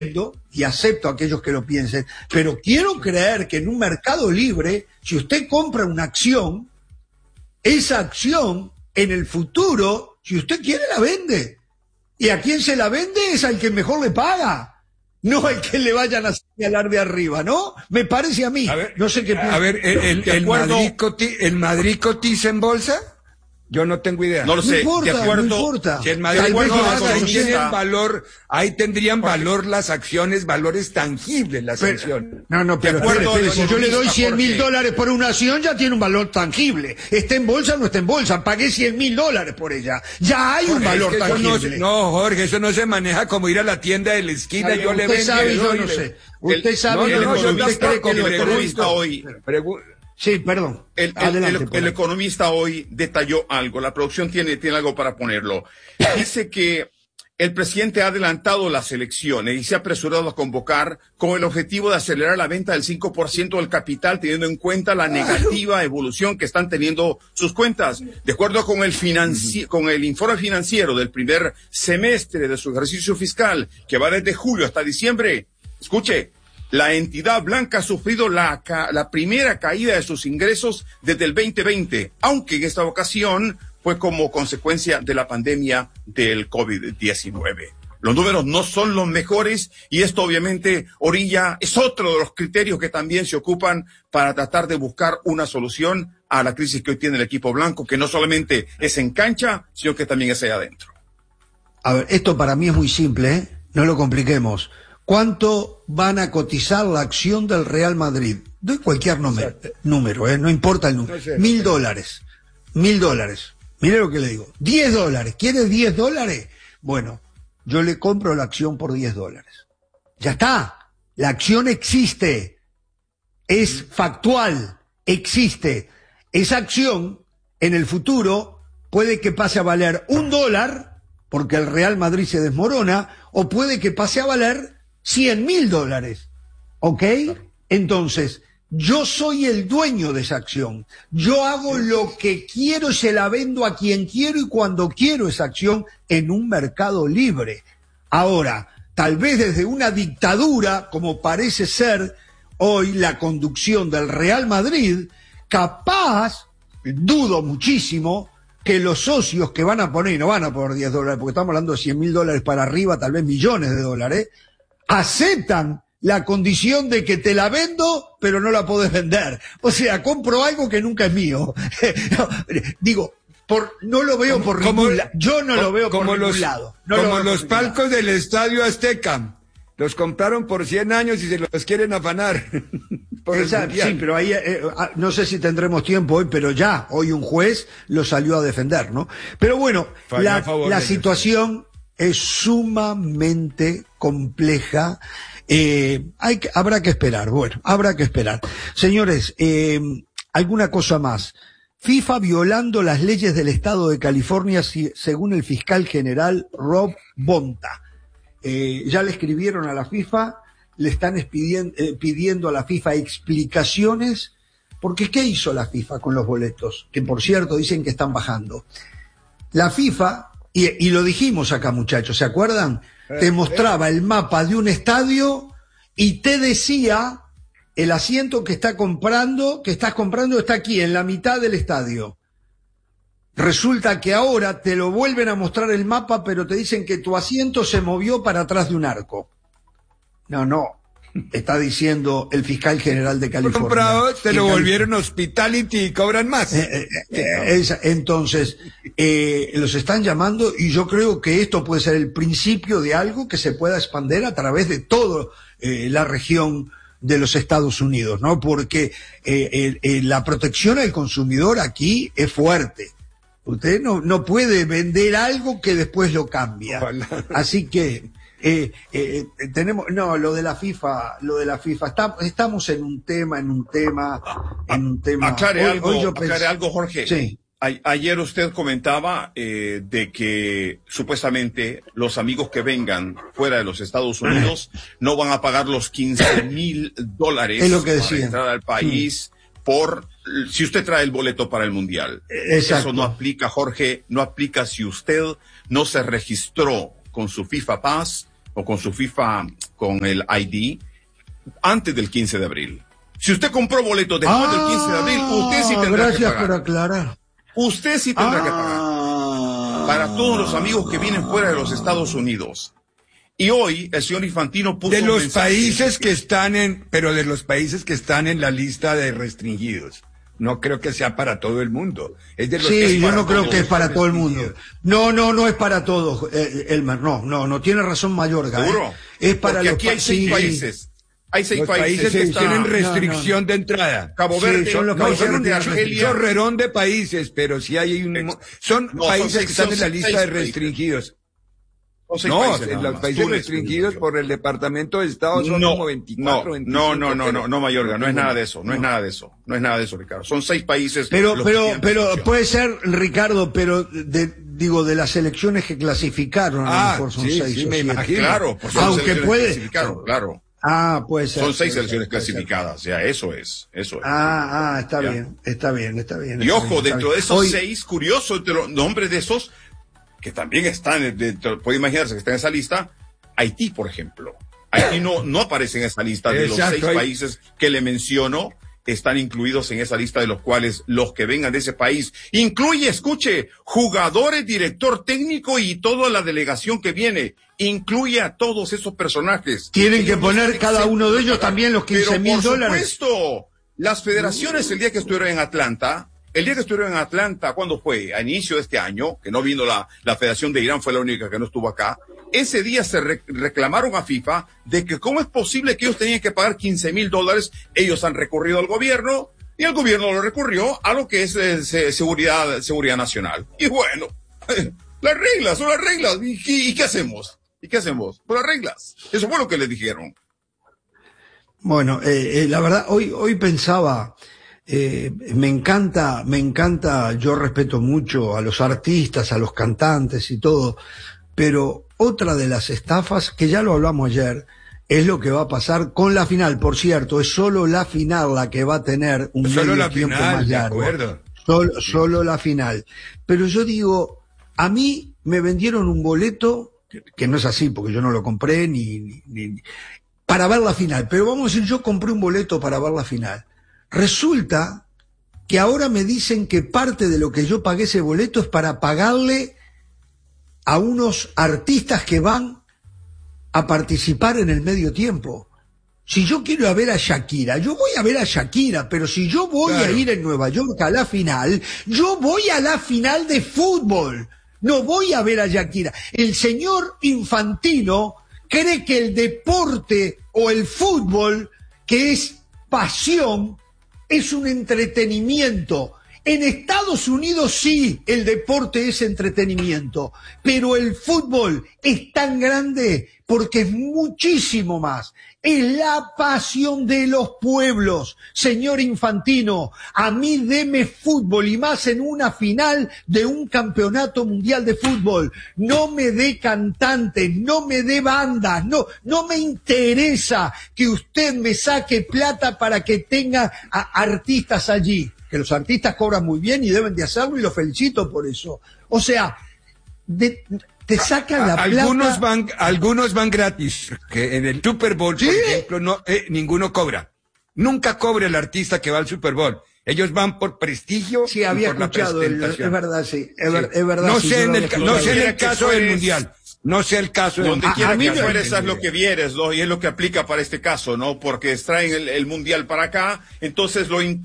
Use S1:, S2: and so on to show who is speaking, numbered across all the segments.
S1: y acepto a aquellos que lo piensen, pero quiero creer que en un mercado libre, si usted compra una acción, esa acción en el futuro, si usted quiere, la vende. Y a quien se la vende es al que mejor le paga, no al que le vayan a señalar de arriba, ¿no? Me parece a mí.
S2: A ver,
S1: no sé qué piensa.
S2: A ver, ¿el Madrid cotiza en bolsa? Yo no tengo idea.
S3: No lo sé.
S1: No importa,
S3: de acuerdo,
S1: no importa.
S2: Si el Madrid ahí tendrían valor las acciones, valores tangibles las acciones.
S1: Pero espere, si yo le doy $100.000 por una acción, ya tiene un valor tangible. Esté en bolsa o no esté en bolsa, pagué $100.000 por ella. Ya hay un valor tangible.
S2: No, Jorge, eso no se maneja como ir a la tienda de la esquina y yo le vendo.
S1: Usted sabe, yo no sé. Usted sabe,
S3: usted cree que el economista hoy...
S1: Sí, perdón.
S3: El economista hoy detalló algo. La producción tiene algo para ponerlo. Dice que el presidente ha adelantado las elecciones y se ha apresurado a convocar con el objetivo de acelerar la venta del 5% del capital, teniendo en cuenta la negativa evolución que están teniendo sus cuentas. De acuerdo con el informe financiero del primer semestre de su ejercicio fiscal, que va desde julio hasta diciembre, escuche, la entidad blanca ha sufrido la primera caída de sus ingresos desde el 2020, aunque en esta ocasión fue como consecuencia de la pandemia del COVID-19. Los números no son los mejores y esto obviamente es otro de los criterios que también se ocupan para tratar de buscar una solución a la crisis que hoy tiene el equipo blanco, que no solamente es en cancha, sino que también es allá adentro.
S1: A ver, esto para mí es muy simple, ¿eh? No lo compliquemos. ¿Cuánto van a cotizar la acción del Real Madrid? Doy cualquier número, no importa el número. $1.000. $1.000. Mire lo que le digo. $10. ¿Quiere $10? Bueno, yo le compro la acción por $10. Ya está. La acción existe. Es factual. Existe. Esa acción, en el futuro, puede que pase a valer $1, porque el Real Madrid se desmorona, o puede que pase a valer $100.000, ¿ok? Entonces, yo soy el dueño de esa acción. Yo hago lo que quiero, se la vendo a quien quiero y cuando quiero esa acción en un mercado libre. Ahora, tal vez desde una dictadura, como parece ser hoy la conducción del Real Madrid, capaz, dudo muchísimo, que los socios que van a poner, y no van a poner $10, porque estamos hablando de $100.000 para arriba, tal vez millones de dólares, aceptan la condición de que te la vendo, pero no la podés vender. O sea, compro algo que nunca es mío. Digo, no lo veo por ningún lado. Yo no lo veo por ningún lado.
S2: Como los palcos del Estadio Azteca. Los compraron por 100 años y se los quieren afanar.
S1: Sí, pero ahí no sé si tendremos tiempo hoy, pero ya hoy un juez lo salió a defender, ¿no? Pero bueno, la situación es sumamente compleja. Habrá que esperar. Bueno, habrá que esperar. Señores, alguna cosa más. FIFA violando las leyes del estado de California, según el fiscal general Rob Bonta. Ya le escribieron a la FIFA, le están pidiendo a la FIFA explicaciones, porque ¿qué hizo la FIFA con los boletos? Que por cierto dicen que están bajando. La FIFA, y lo dijimos acá, muchachos, ¿se acuerdan? Te mostraba el mapa de un estadio y te decía el asiento que estás comprando está aquí, en la mitad del estadio. Resulta que ahora te lo vuelven a mostrar el mapa, pero te dicen que tu asiento se movió para atrás de un arco. No, está diciendo el fiscal general de California.
S2: Comprado, te lo volvieron hospitality y cobran más.
S1: Entonces, los están llamando y yo creo que esto puede ser el principio de algo que se pueda expandir a través de toda la región de los Estados Unidos, ¿no? Porque la protección al consumidor aquí es fuerte. Usted no puede vender algo que después lo cambia. Ojalá. Así que lo de la FIFA, estamos en un tema.
S3: Aclare algo, Jorge.
S1: Sí.
S3: Ayer usted comentaba de que supuestamente los amigos que vengan fuera de los Estados Unidos no van a pagar los $15,000
S1: es lo que
S3: para entrar al país si usted trae el boleto para el Mundial.
S1: Exacto.
S3: Eso no aplica, Jorge, no aplica si usted no se registró con su FIFA Pass o con su FIFA con el ID antes del 15 de abril. Si usted compró boletos después del 15 de abril, usted sí tendrá que pagar.
S1: Gracias por aclarar.
S3: Usted sí tendrá que pagar. Para todos los amigos que vienen fuera de los Estados Unidos. Y hoy el señor Infantino puso
S2: de los países que están pero de los países que están en la lista de restringidos. No creo que sea para todo el mundo. Es de los
S1: sí, yo no creo que es para todo el mundo. No es para todos, Elmer. No, tiene razón Mayorga.
S3: ¿Seguro?
S1: Es para
S3: porque
S1: los
S3: aquí hay 6 países. Hay 6 países
S2: que tienen restricción de entrada.
S3: Cabo Verde,
S2: son los países
S3: de Argelia.
S2: Un chorrerón de países, pero sí hay son países que están en la lista de restringidos. No, los países restringidos por el Departamento de Estado son como 24.
S3: No, Mayorga, no es nada de eso, no es nada de eso, Ricardo. Son 6 países.
S1: Pero puede ser, Ricardo, pero de las elecciones que clasificaron, a lo mejor son 6
S2: sí, me imagino.
S3: Claro, pues
S1: aunque puede.
S3: Claro.
S1: Puede ser.
S3: Son 6 elecciones clasificadas, o sea, eso es.
S1: Está bien.
S3: Y ojo, dentro de esos 6, curioso, entre los nombres de esos, que también están, puede imaginarse que están en esa lista, Haití, por ejemplo. Haití no aparece en esa lista de los 6 países que le menciono, están incluidos en esa lista de los cuales los que vengan de ese país, incluye, escuche, jugadores, director técnico y toda la delegación que viene, incluye a todos esos personajes.
S1: Tienen que poner cada uno de ellos también los $15,000.
S3: Por supuesto, las federaciones el día que estuvieron en Atlanta, ¿cuándo fue? A inicio de este año, que no vino la Federación de Irán, fue la única que no estuvo acá. Ese día se reclamaron a FIFA de que cómo es posible que ellos tenían que pagar $15,000. Ellos han recurrido al gobierno y el gobierno lo recurrió a lo que es seguridad nacional. Y bueno, las reglas son las reglas. ¿Y qué hacemos? Por las reglas. Eso fue lo que les dijeron.
S1: Bueno, la verdad, hoy pensaba... me encanta, yo respeto mucho a los artistas, a los cantantes y todo, pero otra de las estafas, que ya lo hablamos ayer, es lo que va a pasar con la final. Por cierto, es solo la final la que va a tener un medio tiempo más largo. Solo la final. Pero yo digo, a mí me vendieron un boleto, que no es así porque yo no lo compré ni para ver la final, pero vamos a decir, yo compré un boleto para ver la final. Resulta que ahora me dicen que parte de lo que yo pagué ese boleto es para pagarle a unos artistas que van a participar en el medio tiempo. Si yo quiero ir a ver a Shakira, yo voy a ver a Shakira, pero si yo voy a ir en Nueva York a la final, yo voy a la final de fútbol, no voy a ver a Shakira. El señor Infantino cree que el deporte o el fútbol, que es pasión, es un entretenimiento. En Estados Unidos sí, el deporte es entretenimiento, pero el fútbol es tan grande porque es muchísimo más. Es la pasión de los pueblos. Señor Infantino, a mí deme fútbol y más en una final de un campeonato mundial de fútbol. No me dé cantantes, no me dé bandas, no me interesa que usted me saque plata para que tenga artistas allí. Que los artistas cobran muy bien y deben de hacerlo y los felicito por eso. O sea, te sacan la plata.
S2: Algunos van gratis, que en el Super Bowl, por ejemplo, ninguno cobra. Nunca cobra el artista que va al Super Bowl. Ellos van por prestigio.
S1: Sí, había escuchado, es verdad, sí. Es verdad.
S2: No sé en el caso del Mundial. No sé el caso.
S3: Donde quiera que fueres, es lo que vieres, ¿no? Y es lo que aplica para este caso, ¿no? Porque traen el mundial para acá, entonces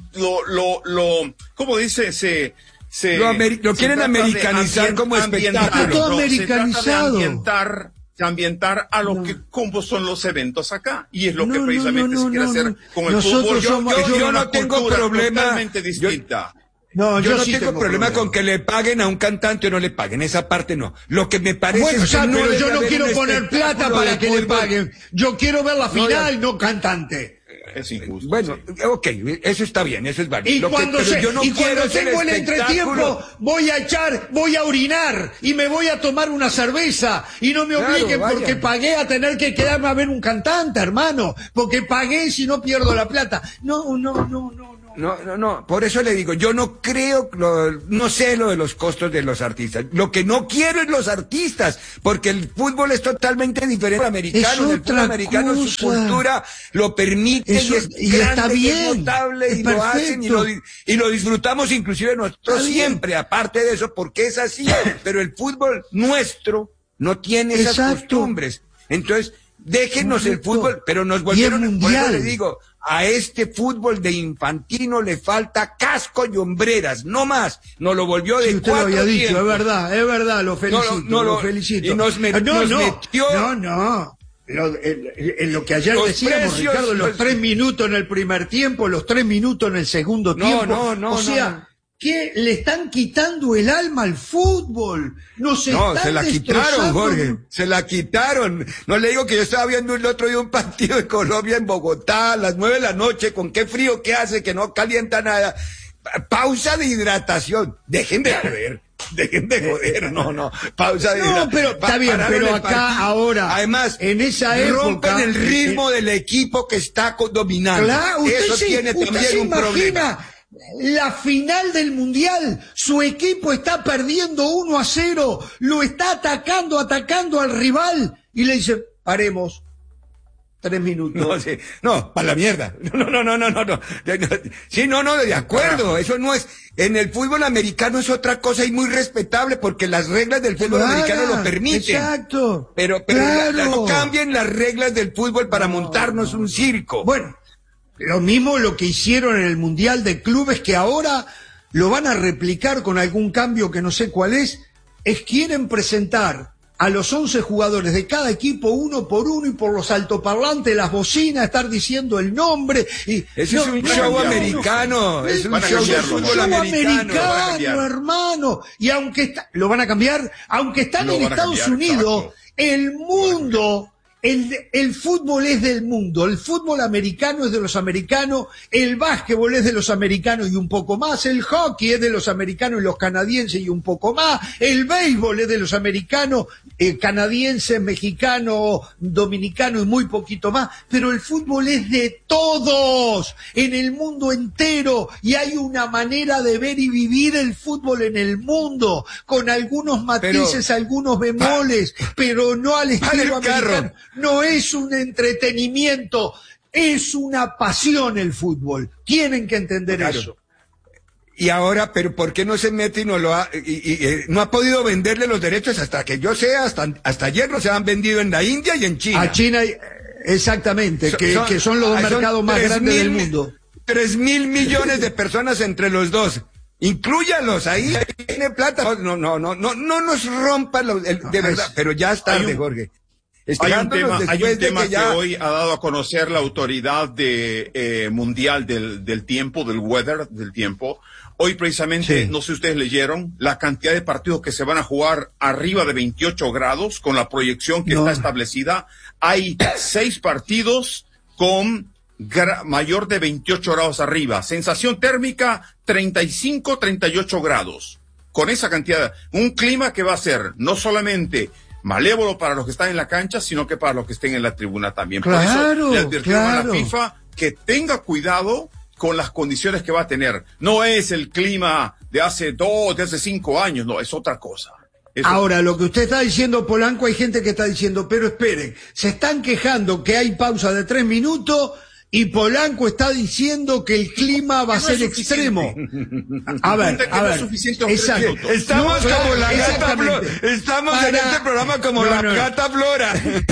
S3: ¿cómo dice?
S2: Lo quieren americanizar como espectáculo.
S1: Todo americanizado.
S3: Se trata de ambientar a lo que como son los eventos acá. Y es lo que precisamente se quiere hacer con el fútbol.
S2: Yo no tengo problema.
S3: Totalmente distinta.
S2: Yo no tengo problema con que le paguen a un cantante o no le paguen, esa parte no. Lo que me parece es que
S1: pero yo no quiero poner plata para que le paguen. Yo quiero ver la final, no cantante.
S3: Es injusto.
S2: Bueno, ok, eso está bien, eso es válido.
S1: Y cuando tengo el entretiempo, voy a orinar y me voy a tomar una cerveza y no me obliguen porque pagué a tener que quedarme a ver un cantante, hermano, porque pagué si no pierdo la plata. No.
S2: No, por eso le digo, yo no creo, no sé lo de los costos de los artistas. Lo que no quiero es los artistas, porque el fútbol es totalmente diferente al americano. El fútbol americano, su cultura lo permite,
S1: eso,
S2: y es grande,
S1: está bien,
S2: y es notable, y lo hacen, y lo disfrutamos inclusive nosotros siempre, aparte de eso, porque es así. Pero el fútbol nuestro no tiene esas costumbres. Entonces, déjenos el fútbol, pero nos volvieron, por eso le digo, a este fútbol de infantino le falta casco y hombreras, no más. Nos lo volvió de
S1: usted
S2: cuatro
S1: lo había dicho,
S2: tiempos.
S1: es verdad, lo felicito, lo felicito.
S2: Y nos metió...
S1: En lo que ayer decíamos, precios, Ricardo, los 3 minutos en el primer tiempo, los 3 minutos en el segundo tiempo. ¿Qué? Le están quitando el alma al fútbol. Se
S2: la quitaron, Jorge. Se la quitaron. No le digo que yo estaba viendo el otro día un partido de Colombia en Bogotá a las 9 de la noche, con qué frío que hace, que no calienta nada. Pausa de hidratación. Dejen de joder. Pausa de hidratación.
S1: No, pero está bien, pero acá ahora.
S2: Además,
S1: en esa época.
S2: Rompen el ritmo del equipo que está dominando.
S1: Claro,
S2: eso tiene también un problema.
S1: La final del Mundial, su equipo está perdiendo 1-0, lo está atacando al rival y le dice, paremos, 3 minutos.
S2: Para la mierda. No. Sí, de acuerdo, eso no es, en el fútbol americano es otra cosa y muy respetable porque las reglas del fútbol americano lo permiten.
S1: Exacto.
S2: Pero no cambien las reglas del fútbol para montarnos un circo.
S1: Bueno. Lo mismo lo que hicieron en el Mundial de Clubes, que ahora lo van a replicar con algún cambio que no sé cuál es quieren presentar a los 11 jugadores de cada equipo uno por uno y por los altoparlantes, las bocinas, estar diciendo el nombre.
S2: Eso es un show americano, es un show de fútbol americano,
S1: hermano. Y aunque lo van a cambiar, aunque están en Estados Unidos, el mundo... El fútbol es del mundo, el fútbol americano es de los americanos, el básquetbol es de los americanos y un poco más, el hockey es de los americanos y los canadienses y un poco más, el béisbol es de los americanos, canadienses, mexicanos, dominicanos y muy poquito más, pero el fútbol es de todos, en el mundo entero, y hay una manera de ver y vivir el fútbol en el mundo, con algunos matices, algunos bemoles, pero no al estilo americano. No es un entretenimiento, es una pasión el fútbol. Tienen que entender eso.
S2: Y ahora, pero ¿por qué no se mete y no lo ha, no ha podido venderle los derechos hasta que yo sé, hasta ayer no se han vendido en la India y en China?
S1: A China, exactamente, que son los dos mercados más grandes del mundo.
S2: 3.000 millones de personas entre los dos. Inclúyalos, ahí tiene plata. No nos rompan de verdad, pero ya es tarde, Jorge.
S3: Hay un tema que hoy ha dado a conocer la autoridad mundial del tiempo, del weather, del tiempo. Hoy precisamente, no sé si ustedes leyeron, la cantidad de partidos que se van a jugar arriba de 28 grados con la proyección que está establecida. Hay 6 partidos con mayor de 28 grados arriba. Sensación térmica 35, 38 grados. Con esa cantidad, un clima que va a ser no solamente malévolo para los que están en la cancha, sino que para los que estén en la tribuna también. Por eso le advirtieron a la FIFA que tenga cuidado con las condiciones que va a tener. No es el clima de hace 5 años, no, es otra cosa.
S1: Ahora, lo que usted está diciendo, Polanco, hay gente que está diciendo, pero esperen, se están quejando que hay pausa de 3 minutos y Polanco está diciendo que el clima va a ser extremo. A ver.
S2: Estamos como la gata Flora. Estamos en este programa como la gata Flora.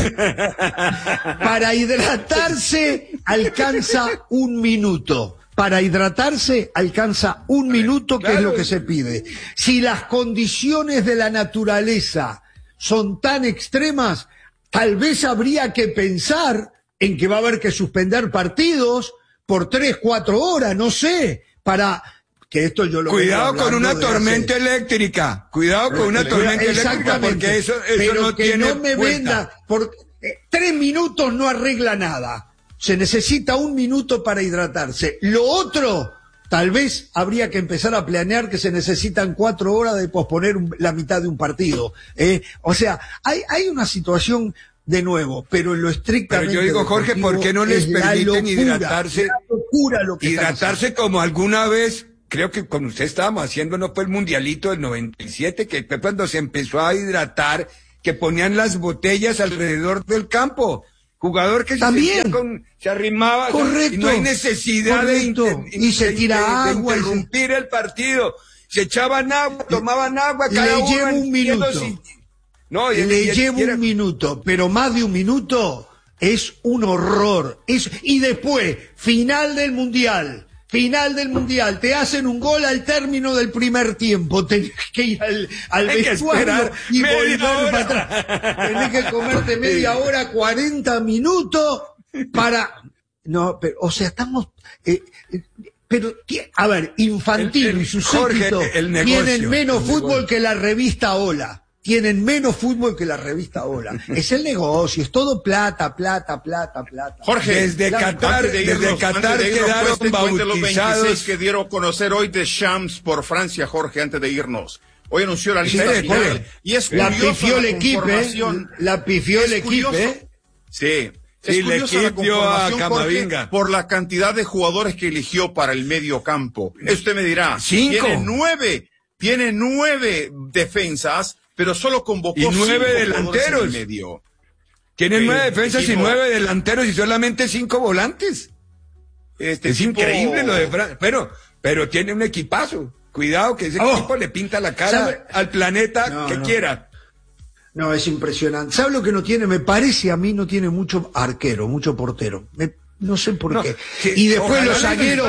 S1: Para hidratarse alcanza 1 minuto. Para hidratarse alcanza 1 minuto, que es lo que se pide. Si las condiciones de la naturaleza son tan extremas, tal vez habría que pensar en que va a haber que suspender partidos por 3-4 horas, no sé, para que esto yo lo
S2: Cuidado con una tormenta eléctrica, cuidado con una tormenta eléctrica, porque eso
S1: pero
S2: no
S1: que
S2: tiene
S1: no me venda, por 3 minutos no arregla nada, se necesita 1 minuto para hidratarse. Lo otro, tal vez habría que empezar a planear que se necesitan 4 horas de posponer la mitad de un partido. O sea, hay una situación de nuevo, pero en lo estrictamente.
S2: Pero yo digo, Jorge, ¿por qué no les permiten hidratarse? Hidratarse como alguna vez, creo que con usted estábamos haciendo, no fue el mundialito del 97, que fue cuando se empezó a hidratar, que ponían las botellas alrededor del campo. Jugador que se arrimaba, correcto, y no hay necesidad de interrumpir el partido. Se echaban agua, tomaban agua, cada uno.
S1: Le llevo un minuto. Le llevo un minuto, pero más de un minuto es un horror. Y después, final del mundial, te hacen un gol al término del primer tiempo, tenés que ir al vestuario y volver para atrás. Tenés que comerte media hora, 40 minutos para... No, pero, o sea, estamos... pero, a ver, Infantino y sus séquitos tienen menos fútbol que la revista Hola. Tienen menos fútbol que la revista Hola. Es el negocio, es todo plata.
S3: Jorge,
S2: desde Qatar quedaron bautizados.
S3: Los 26 que dieron a conocer hoy de Champs por Francia, Jorge, antes de irnos. Hoy anunció la lista final. Y es curioso
S1: la pifió el equipo.
S3: Sí. Es curiosa la conformación, Jorge, por la cantidad de jugadores que eligió para el medio campo. Usted me dirá,
S2: 5.
S3: Tiene 9 defensas, pero solo convocó
S2: 9 delanteros.
S3: Medio.
S2: Tienen 9 defensas y 9 delanteros y solamente 5 volantes. Es increíble lo de Francia. Pero tiene un equipazo. Cuidado que ese equipo le pinta la cara al planeta que quiera.
S1: No, es impresionante. ¿Sabe lo que no tiene? Me parece a mí no tiene mucho arquero, mucho portero. No sé por qué. Y después los zagueros,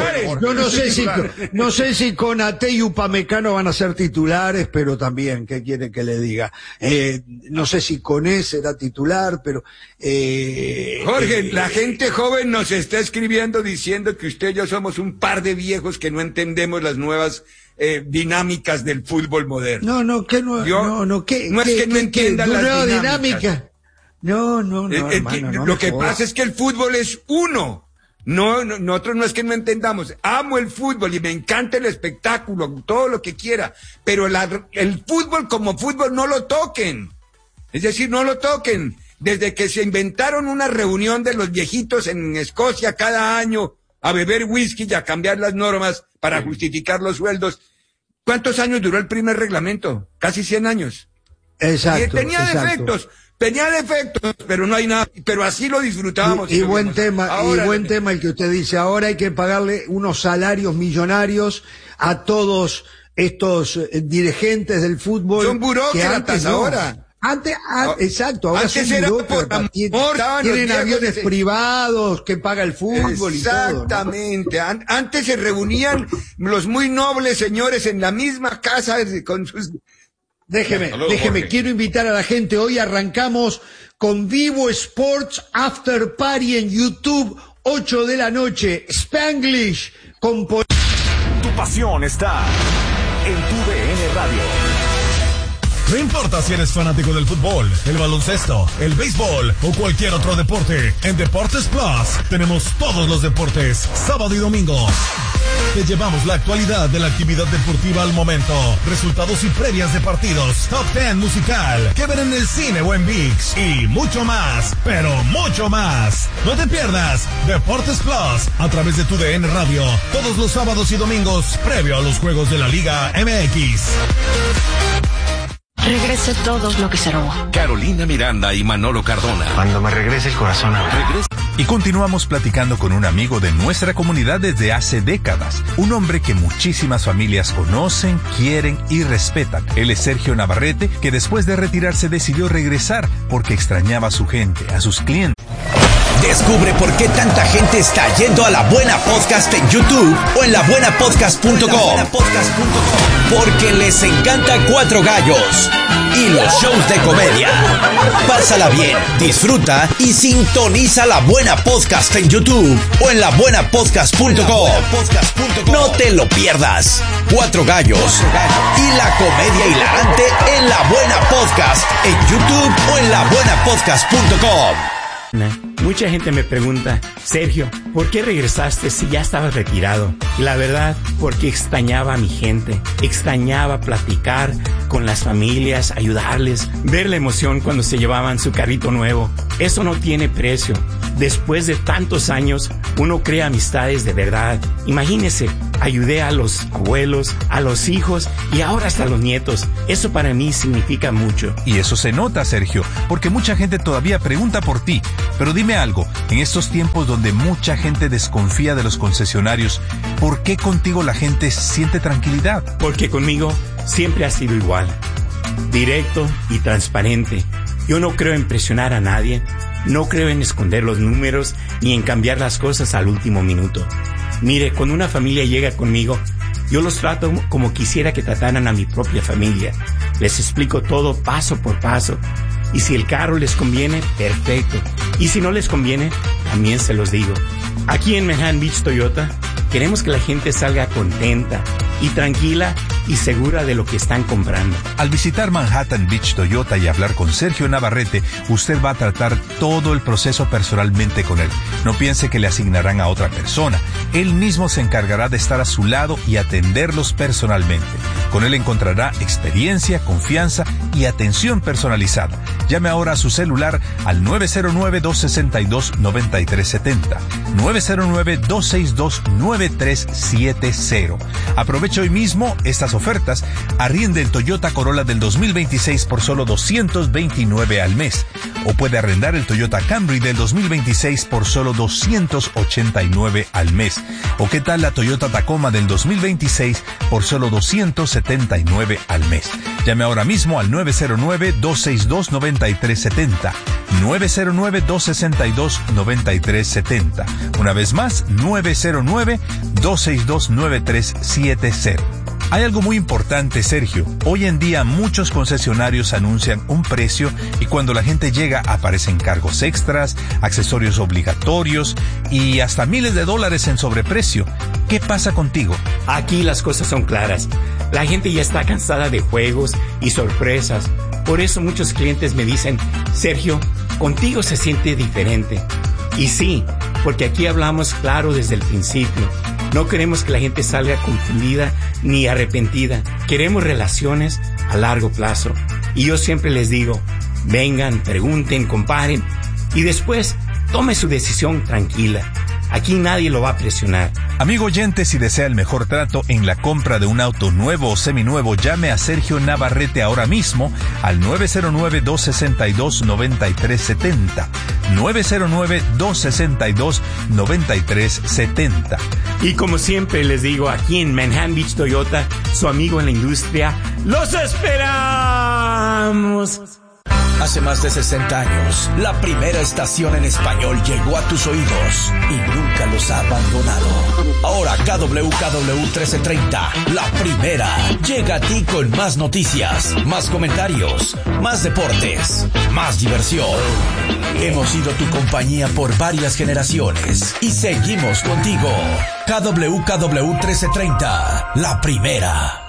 S1: no sé si Konaté y Upamecano van a ser titulares, pero también, ¿qué quiere que le diga? No sé si Koné será titular, pero...
S2: Jorge, la gente joven nos está escribiendo diciendo que usted y yo somos un par de viejos que no entendemos las nuevas dinámicas del fútbol moderno.
S1: No es que no entiendan las nuevas dinámicas. No, hermano,
S2: lo que pasa es que el fútbol es uno. Nosotros no es que no entendamos. Amo el fútbol y me encanta el espectáculo, todo lo que quiera. Pero el fútbol como fútbol no lo toquen. Es decir, no lo toquen. Desde que se inventaron una reunión de los viejitos en Escocia cada año a beber whisky y a cambiar las normas para justificar los sueldos. ¿Cuántos años duró el primer reglamento? Casi 100 años.
S1: Exacto.
S2: Y tenía defectos, pero no hay nada, pero así lo disfrutábamos.
S1: Y buen tema el que usted dice. Ahora hay que pagarle unos salarios millonarios a todos estos dirigentes del fútbol.
S2: Son burócratas ahora.
S1: Exacto, ahora
S2: antes era por amor,
S1: tienen aviones privados que paga el fútbol y todo, ¿no?
S2: Exactamente. Antes se reunían los muy nobles señores en la misma casa con sus...
S1: Déjeme, quiero invitar a la gente. Hoy arrancamos con Vivo Sports After Party en YouTube, 8 de la noche, Spanglish, con...
S4: Tu pasión está en tu DN Radio. No importa si eres fanático del fútbol, el baloncesto, el béisbol o cualquier otro deporte, en Deportes Plus tenemos todos los deportes, sábado y domingo. Te llevamos la actualidad de la actividad deportiva al momento, resultados y previas de partidos, top 10 musical, que ver en el cine o en ViX y mucho más, pero mucho más. No te pierdas Deportes Plus a través de tu DN Radio, todos los sábados y domingos, previo a los juegos de la Liga MX.
S5: Regrese todo lo que se robó.
S6: Carolina Miranda y Manolo Cardona.
S7: Cuando me regrese el corazón ahora.
S8: Y continuamos platicando con un amigo de nuestra comunidad desde hace décadas. Un hombre que muchísimas familias conocen, quieren y respetan. Él es Sergio Navarrete, que después de retirarse decidió regresar porque extrañaba a su gente, a sus clientes.
S9: Descubre por qué tanta gente está yendo a La Buena Podcast en YouTube o en labuenapodcast.com. Porque les encanta Cuatro Gallos y los shows de comedia. Pásala bien, disfruta y sintoniza La Buena Podcast en YouTube o en labuenapodcast.com. No te lo pierdas. Cuatro Gallos y la comedia hilarante en La Buena Podcast en YouTube o en labuenapodcast.com.
S10: Mucha gente me pregunta, Sergio, ¿por qué regresaste si ya estabas retirado? Y la verdad, porque extrañaba a mi gente, extrañaba platicar con las familias, ayudarles, ver la emoción cuando se llevaban su carrito nuevo. Eso no tiene precio. Después de tantos años, uno crea amistades de verdad. Imagínese, ayudé a los abuelos, a los hijos y ahora hasta a los nietos. Eso para mí significa mucho.
S8: Y eso se nota, Sergio, porque mucha gente todavía pregunta por ti. Pero dime algo, en estos tiempos donde mucha gente desconfía de los concesionarios, ¿por qué contigo la gente siente tranquilidad?
S10: Porque conmigo siempre ha sido igual, directo y transparente. Yo no creo en presionar a nadie, no creo en esconder los números ni en cambiar las cosas al último minuto. Mire, cuando una familia llega conmigo, yo los trato como quisiera que trataran a mi propia familia. Les explico todo paso por paso. Y si el carro les conviene, perfecto. Y si no les conviene, también se los digo. Aquí en Manhattan Beach Toyota, queremos que la gente salga contenta y tranquila y segura de lo que están comprando.
S8: Al visitar Manhattan Beach Toyota y hablar con Sergio Navarrete, usted va a tratar todo el proceso personalmente con él. No piense que le asignarán a otra persona. Él mismo se encargará de estar a su lado y atenderlos personalmente. Con él encontrará experiencia, confianza y atención personalizada. Llame ahora a su celular al 909-262-9370. 909-262-9370. Aproveche hoy mismo estas ofertas. Arriende el Toyota Corolla del 2026 por solo $229 al mes. O puede arrendar el Toyota Camry del 2026 por solo $289 al mes. O qué tal la Toyota Tacoma del 2026 por solo $279 al mes. Llame ahora mismo al 909-262-9370. 909-262-9370. Una vez más, 909-262-9370. Hay algo muy importante, Sergio. Hoy en día muchos concesionarios anuncian un precio y cuando la gente llega aparecen cargos extras, accesorios obligatorios y hasta miles de dólares en sobreprecio. ¿Qué pasa contigo?
S10: Aquí las cosas son claras. La gente ya está cansada de juegos y sorpresas. Por eso muchos clientes me dicen, Sergio, contigo se siente diferente. Y sí, porque aquí hablamos claro desde el principio. No queremos que la gente salga confundida ni arrepentida. Queremos relaciones a largo plazo. Y yo siempre les digo, vengan, pregunten, comparen y después tome su decisión tranquila. Aquí nadie lo va a presionar.
S8: Amigo oyente, si desea el mejor trato en la compra de un auto nuevo o seminuevo, llame a Sergio Navarrete ahora mismo al 909-262-9370. 909-262-9370.
S10: Y como siempre les digo, aquí en Manhattan Beach Toyota, su amigo en la industria, ¡los esperamos!
S9: Hace más de 60 años, la primera estación en español llegó a tus oídos y nunca los ha abandonado. Ahora KWKW 1330, la primera, llega a ti con más noticias, más comentarios, más deportes, más diversión. Hemos sido tu compañía por varias generaciones y seguimos contigo. KWKW 1330, la primera.